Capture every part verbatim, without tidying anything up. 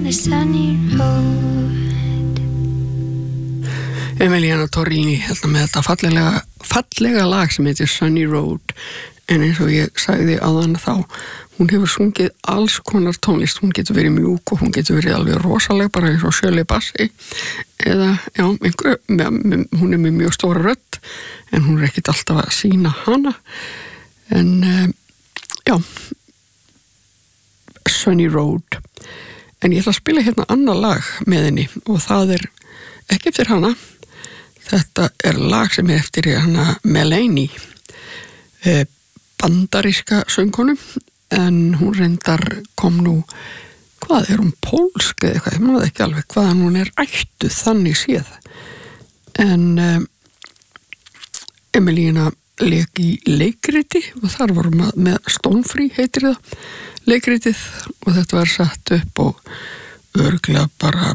a sunny road. Emiliana Torrini hérna með þetta fallega, fallega lag sem heitir Sunny Road, en eins og ég sagði áðan þá, hún hefur sungið alls konar tónlist, hún getur verið mjúk og hún getur verið alveg rosaleg, bara eins og Shirley Bassey, eða, já, einhver, hún er með mjög stóra rödd, en hún er ekkit alltaf að sýna hana, en, já, Sunny Road, en ég ætla að spila hérna annað lag með henni, og það er ekki eftir hana. Þetta er lag sem er eftir hana Melanie, eh, bandaríska söngkonu, en hún reyndar kom nú, hvað er hún, pólsk eða eitthvað, ég maður ekki alveg hvaðan hún er ættuð þannig séð. En eh, Emilína lék í leikriti og þar vorum við með Stonefree heitir það, leikritið, og þetta var satt upp og örglega bara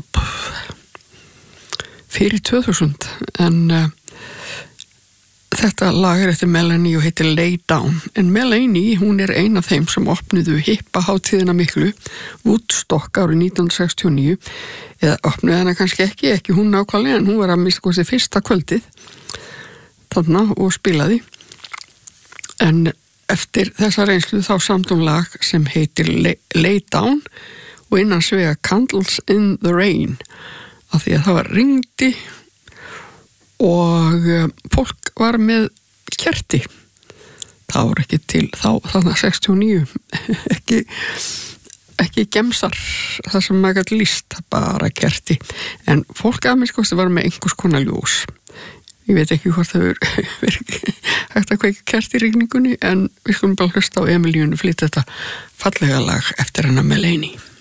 fyrir tvö þúsund, en uh, þetta lag er eftir Melanie og heitir Lay Down, en Melanie, hún er ein af þeim sem opnuðu hippahátíðina miklu, Woodstock árið nítján hundruð sextíu og níu, eða opnuðu hana kannski ekki, ekki hún nákvæmlega, en hún var að mista kosti fyrsta kvöldið þarna og spilaði, en eftir þessa reynslu þá samt hún lag sem heitir Lay, Lay Down og innan svega Candles in the Rain, af því að það var rigndi og fólk var með kerti. Það var ekki til þá, þarna sextíu og níu, ekki, ekki gemsar, það sem maður gæti lýst, bara kerti. En fólk að minnst kosti var með einhvers konar ljós. Ég veit ekki hvort það verið hægt að kveika kerti í rigningunni, en við skulum bara hlusta á Emilíunu flytja þetta fallega lag eftir hana Melanie.